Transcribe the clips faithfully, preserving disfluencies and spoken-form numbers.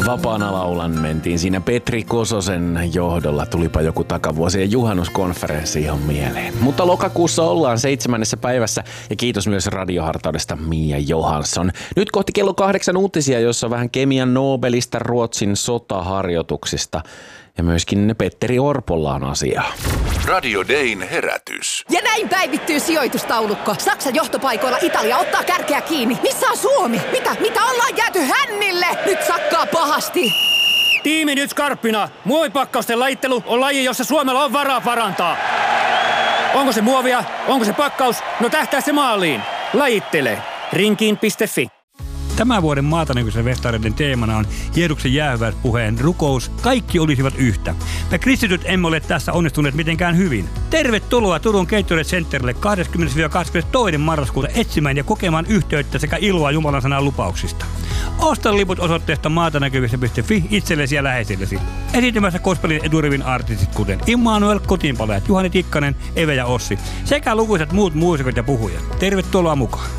Vapaana laulan mentiin siinä Petri Kososen johdolla. Tulipa joku takavuosien juhannuskonferenssi ihan mieleen. Mutta lokakuussa ollaan seitsemännessä päivässä ja kiitos myös radiohartaudesta Mia Johansson. Nyt kohti kello kahdeksan uutisia, jossa on vähän kemian Nobelista, Ruotsin sotaharjoituksista ja myöskin Petteri Orpolla on asiaa. Radio Dayn herätys. Ja näin päivittyy sijoitustaulukko. Saksan johtopaikoilla Italia ottaa kärkeä kiinni. Missä on Suomi? Mitä? Mitä ollaan jääty hännille? Nyt sakkaa pahasti. Tiimi nyt skarppina. Muovipakkausten lajittelu on laji, jossa Suomella on varaa parantaa. Onko se muovia? Onko se pakkaus? No tähtää se maaliin. Lajittele. Rinkiin piste fi. Tämän vuoden maatanäköisen festareiden teemana on Jeesuksen jäähyväispuheen rukous. Kaikki olisivat yhtä. Me kristityt emme ole tässä onnistuneet mitenkään hyvin. Tervetuloa Turun Gatorade Centerille kahdeskymmenes kahdeskymmenestoinen marraskuuta etsimään ja kokemaan yhteyttä sekä iloa Jumalan sanan lupauksista. Osta liput osoitteesta maatanäkyvissä piste fi itsellesi ja läheisillesi. Esiintymässä gospelin eturivin artistit kuten Immanuel, Kotiinpalajat, Juhani Tikkanen, Eve ja Ossi sekä lukuisat muut muusikot ja puhujat. Tervetuloa mukaan.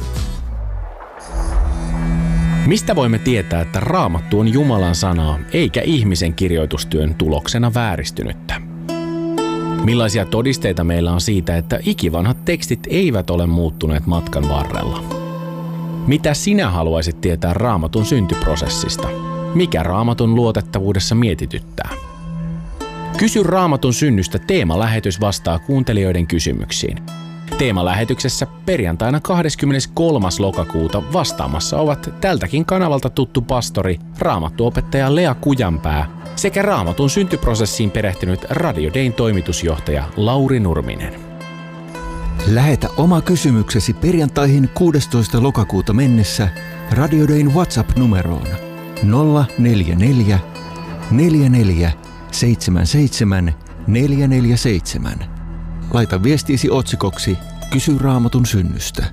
Mistä voimme tietää, että Raamattu on Jumalan sanaa, eikä ihmisen kirjoitustyön tuloksena vääristynyttä? Millaisia todisteita meillä on siitä, että ikivanhat tekstit eivät ole muuttuneet matkan varrella? Mitä sinä haluaisit tietää Raamatun syntyprosessista? Mikä Raamatun luotettavuudessa mietityttää? Kysy Raamatun synnystä teemalähetys vastaa kuuntelijoiden kysymyksiin. Teemalähetyksessä perjantaina kahdeskymmeneskolmas lokakuuta vastaamassa ovat tältäkin kanavalta tuttu pastori, raamattuopettaja Lea Kujanpää sekä Raamatun syntyprosessiin perehtynyt Radio Dayn toimitusjohtaja Lauri Nurminen. Lähetä oma kysymyksesi perjantaihin kuudestoista lokakuuta mennessä Radio Dayn WhatsApp-numeroon nolla neljä neljä, neljä neljä, seitsemän seitsemän, neljä neljä seitsemän. Laita viestiisi otsikoksi Kysy Raamatun synnystä.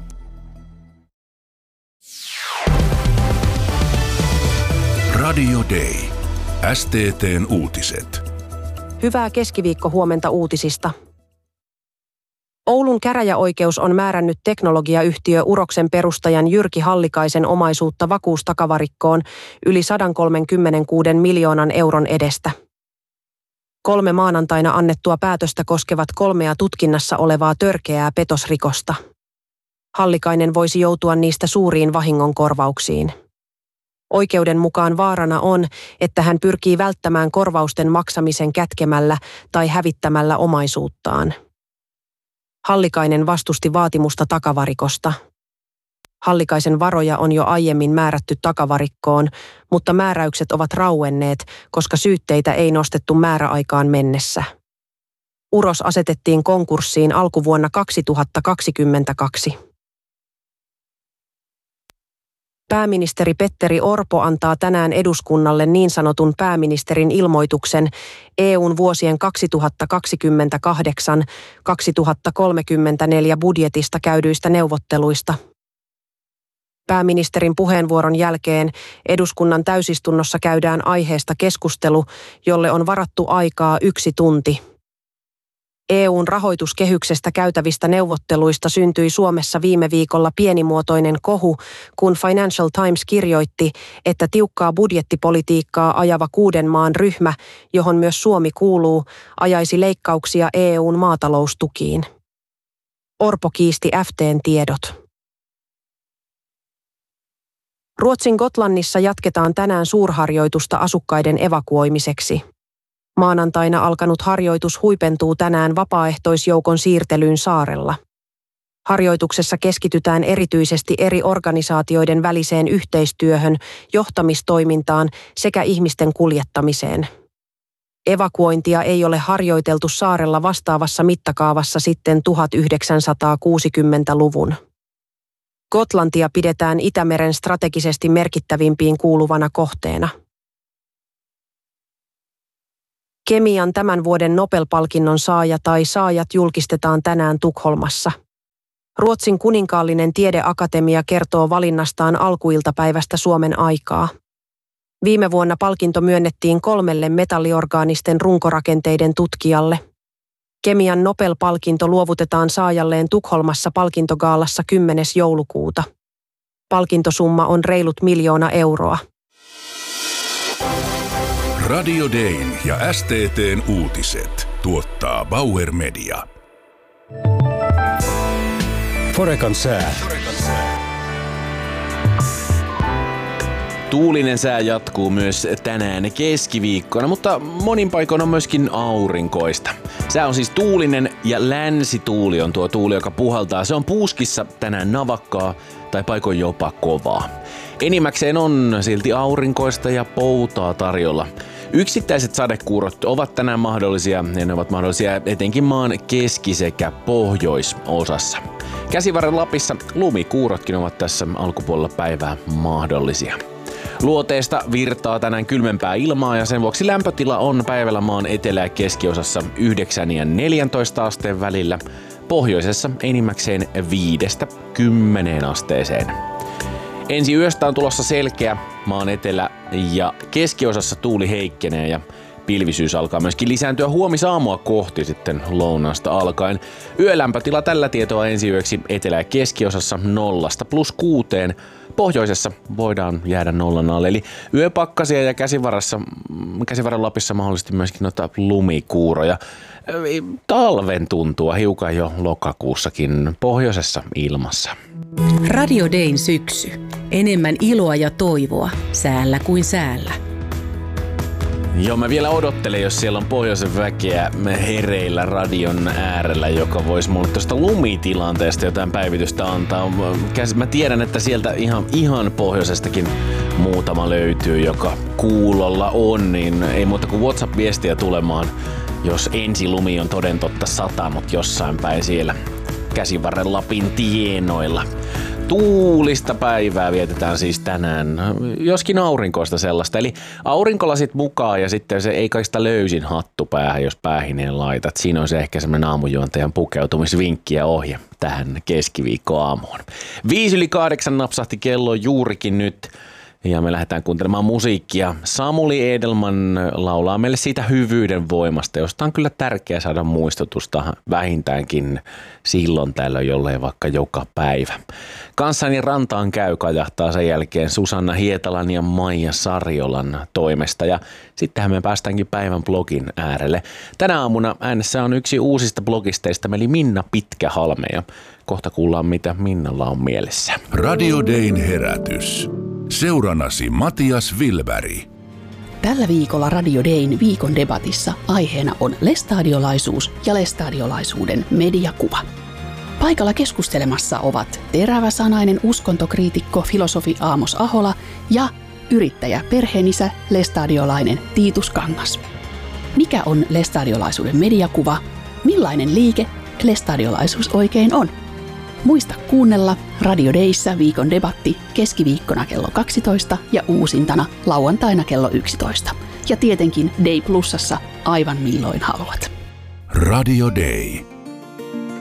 Radio Day. S T T:n uutiset. Hyvää keskiviikkohuomenta uutisista. Oulun käräjäoikeus on määrännyt teknologiayhtiö Uroksen perustajan Jyrki Hallikaisen omaisuutta vakuustakavarikkoon yli sata kolmekymmentäkuusi miljoonan euron edestä. Kolme maanantaina annettua päätöstä koskevat kolmea tutkinnassa olevaa törkeää petosrikosta. Hallikainen voisi joutua niistä suuriin vahingonkorvauksiin. Oikeuden mukaan vaarana on, että hän pyrkii välttämään korvausten maksamisen kätkemällä tai hävittämällä omaisuuttaan. Hallikainen vastusti vaatimusta takavarikosta. Hallikaisen varoja on jo aiemmin määrätty takavarikkoon, mutta määräykset ovat rauenneet, koska syytteitä ei nostettu määräaikaan mennessä. Uros asetettiin konkurssiin alkuvuonna kaksituhattakaksikymmentäkaksi. Pääministeri Petteri Orpo antaa tänään eduskunnalle niin sanotun pääministerin ilmoituksen E U:n vuosien kaksituhattakaksikymmentäkahdeksan kaksituhattakolmekymmentäneljä budjetista käydyistä neuvotteluista. Pääministerin puheenvuoron jälkeen eduskunnan täysistunnossa käydään aiheesta keskustelu, jolle on varattu aikaa yksi tunti. E U:n rahoituskehyksestä käytävistä neuvotteluista syntyi Suomessa viime viikolla pienimuotoinen kohu, kun Financial Times kirjoitti, että tiukkaa budjettipolitiikkaa ajava kuuden maan ryhmä, johon myös Suomi kuuluu, ajaisi leikkauksia E U:n maataloustukiin. Orpo kiisti F T:n tiedot. Ruotsin Gotlannissa jatketaan tänään suurharjoitusta asukkaiden evakuoimiseksi. Maanantaina alkanut harjoitus huipentuu tänään vapaaehtoisjoukon siirtelyyn saarella. Harjoituksessa keskitytään erityisesti eri organisaatioiden väliseen yhteistyöhön, johtamistoimintaan sekä ihmisten kuljettamiseen. Evakuointia ei ole harjoiteltu saarella vastaavassa mittakaavassa sitten tuhatyhdeksänsataakuusikymmentäluvun. Gotlantia pidetään Itämeren strategisesti merkittävimpiin kuuluvana kohteena. Kemian tämän vuoden Nobel-palkinnon saaja tai saajat julkistetaan tänään Tukholmassa. Ruotsin kuninkaallinen tiedeakatemia kertoo valinnastaan alkuiltapäivästä Suomen aikaa. Viime vuonna palkinto myönnettiin kolmelle metalliorgaanisten runkorakenteiden tutkijalle. Kemian Nobel-palkinto luovutetaan saajalleen Tukholmassa palkintogaalassa kymmenes joulukuuta. Palkintosumma on reilut miljoona euroa. Radio Dayn ja S T T:n uutiset tuottaa Bauer Media. Forecan sää. Tuulinen sää jatkuu myös tänään keskiviikkona, mutta monin paikoin on myöskin aurinkoista. Sää on siis tuulinen ja länsituuli on tuo tuuli, joka puhaltaa. Se on puuskissa tänään navakkaa tai paikoin jopa kovaa. Enimmäkseen on silti aurinkoista ja poutaa tarjolla. Yksittäiset sadekuurot ovat tänään mahdollisia ja ne ovat mahdollisia etenkin maan keski- sekä pohjoisosassa. Käsivarren Lapissa lumikuurotkin ovat tässä alkupuolella päivää mahdollisia. Luoteesta virtaa tänään kylmempää ilmaa ja sen vuoksi lämpötila on päivällä maan etelä- ja keskiosassa yhdeksän ja neljäntoista asteen välillä. Pohjoisessa enimmäkseen viidestä kymmeneen asteeseen. Ensi yöstä on tulossa selkeä, maan etelä- ja keskiosassa tuuli heikkenee ja pilvisyys alkaa myöskin lisääntyä huomisaamua kohti sitten lounaasta alkaen. Yölämpötila tällä tietoa ensi yöksi etelä- ja keskiosassa nollasta plus kuuteen. Pohjoisessa voidaan jäädä nollan alle, eli yöpakkasia ja käsivarassa, käsivarren Lapissa mahdollisesti myöskin noita lumikuuroja. Talven tuntua hiukan jo lokakuussakin pohjoisessa ilmassa. Radio Dayn syksy. Enemmän iloa ja toivoa säällä kuin säällä. Joo, mä vielä odottelen, jos siellä on pohjoisen väkeä hereillä radion äärellä, joka voisi mulle tuosta lumitilanteesta jotain päivitystä antaa. Mä tiedän, että sieltä ihan, ihan pohjoisestakin muutama löytyy, joka kuulolla on, niin ei muuta kuin WhatsApp-viestiä tulemaan, jos ensi lumi on toden totta satanut jossain päin siellä Käsivarren Lapin tienoilla. Tuulista päivää vietetään siis tänään, joskin aurinkoista sellaista. Eli aurinkolasit mukaan ja sitten se ei kaikista löysin hattu päähän, jos päähineen laitat. Siinä on se ehkä semmoinen aamujuontajan pukeutumisvinkki ja ohje tähän keskiviikkoaamuun. Viisi yli kahdeksan napsahti kello juurikin nyt. Ja me lähdetään kuuntelemaan musiikkia. Samuli Edelman laulaa meille siitä hyvyyden voimasta, josta on kyllä tärkeää saada muistutusta vähintäänkin silloin tällöin, jollei vaikka joka päivä. Kanssani rantaan käy kajahtaa sen jälkeen Susanna Hietalan ja Maija Sarjolan toimesta ja sittenhän me päästäänkin päivän blogin äärelle. Tänä aamuna äänessä on yksi uusista blogisteista, eli Minna Pitkähalme ja kohta kuullaan mitä Minnalla on mielessä. Radio Dayn herätys. Seurannasi Matias Vilberg. Tällä viikolla Radio Dayn viikon debatissa aiheena on lestadiolaisuus ja lestadiolaisuuden mediakuva. Paikalla keskustelemassa ovat teräväsanainen uskontokriitikko filosofi Aamos Ahola ja yrittäjä perheenisä lestadiolainen Tiitus Kangas. Mikä on lestadiolaisuuden mediakuva? Millainen liike lestadiolaisuus oikein on? Muista kuunnella Radio Dayssä viikon debatti keskiviikkona kello kaksitoista ja uusintana lauantaina kello yksitoista. Ja tietenkin Day Plusassa aivan milloin haluat. Radio Day.